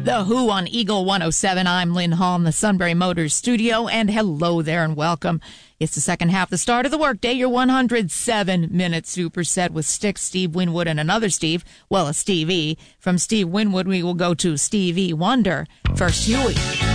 The Who on Eagle 107. I'm Lynn Hall in the Sunbury Motors studio, and hello there and welcome. It's the second half, the start of the workday, your 107-minute superset with Styx, Steve Winwood, and another Steve. Well, a Stevie. From Steve Winwood, we will go to Stevie Wonder. First, Huey.